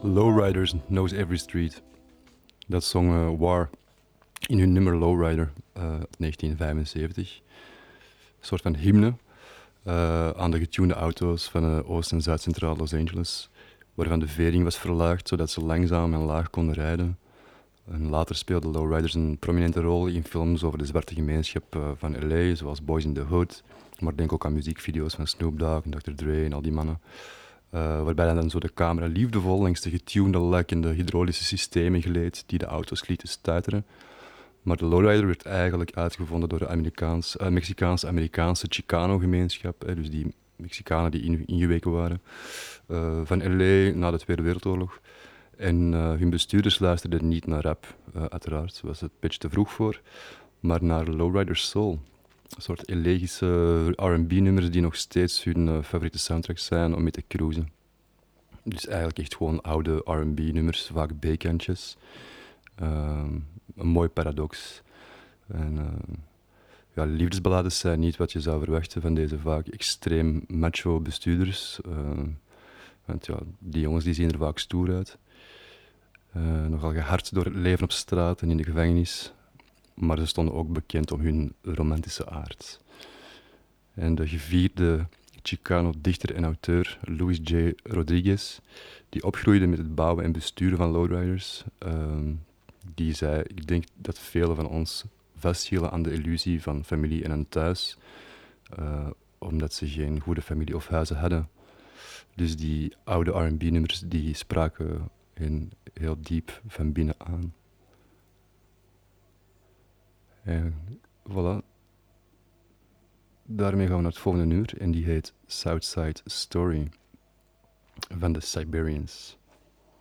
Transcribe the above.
Lowriders Knows Every Street. Dat zong War in hun nummer Lowrider 1975. Een soort van hymne aan de getunede auto's van Oost- en Zuid-Centraal Los Angeles, waarvan de vering was verlaagd zodat ze langzaam en laag konden rijden. En later speelden lowriders een prominente rol in films over de zwarte gemeenschap van LA, zoals Boys in the Hood. Maar denk ook aan muziekvideo's van Snoop Dogg en Dr. Dre en al die mannen. Waarbij dan zo de camera liefdevol langs de getunede lekkende hydraulische systemen gleed die de auto's lieten stuiteren. Maar de lowrider werd eigenlijk uitgevonden door de Mexicaanse-Amerikaanse Chicano-gemeenschap. Dus die Mexicanen die ingeweken waren van LA na de Tweede Wereldoorlog. En hun bestuurders luisterden niet naar rap, uiteraard. Daar was het een beetje te vroeg voor. Maar naar Lowrider Soul. Een soort elegische R&B-nummers die nog steeds hun favoriete soundtracks zijn om mee te cruisen. Dus eigenlijk echt gewoon oude R&B-nummers, vaak B-kantjes. Een mooi paradox. En ja, liefdesballades zijn niet wat je zou verwachten van deze vaak extreem macho bestuurders. Want ja, die jongens die zien er vaak stoer uit. Nogal gehard door het leven op straat en in de gevangenis. Maar ze stonden ook bekend om hun romantische aard. En de gevierde Chicano-dichter en auteur Luis J. Rodriguez, die opgroeide met het bouwen en besturen van lowriders, die zei: ik denk dat velen van ons vasthielden aan de illusie van familie en een thuis, omdat ze geen goede familie of huizen hadden. Dus die oude R&B-nummers die spraken hen heel diep van binnen aan. En voilà. Daarmee gaan we naar het volgende nummer en die heet Southside Story van de Siberians.